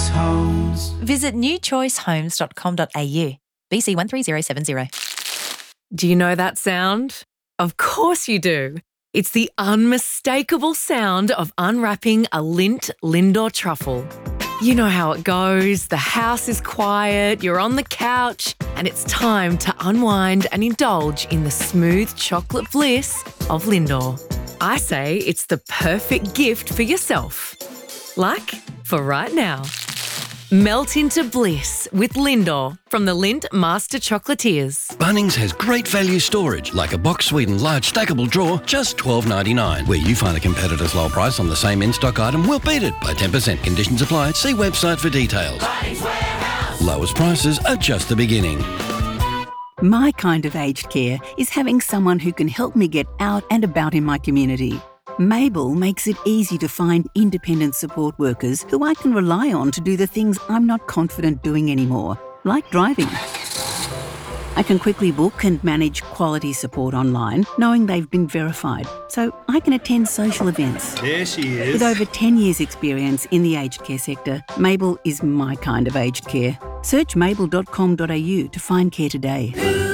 Choice Homes. Visit newchoicehomes.com.au. BC 13070. Do you know that sound? Of course you do. It's the unmistakable sound of unwrapping a Lindt Lindor truffle. You know how it goes. The house is quiet, you're on the couch, and it's time to unwind and indulge in the smooth chocolate bliss of Lindor. I say it's the perfect gift for yourself. Like for right now. Melt into bliss with Lindor from the Lindt Master Chocolatiers. Bunnings has great value storage, like a box sweetened large stackable drawer, just $12.99. Where you find a competitor's low price on the same in-stock item, we'll beat it by 10%. Conditions apply. See website for details. Bunnings Warehouse. Lowest prices are just the beginning. My kind of aged care is having someone who can help me get out and about in my community. Mabel makes it easy to find independent support workers who I can rely on to do the things I'm not confident doing anymore, like driving. I can quickly book and manage quality support online, knowing they've been verified, so I can attend social events. There she is. With over 10 years' experience in the aged care sector, Mabel is my kind of aged care. Search mabel.com.au to find care today.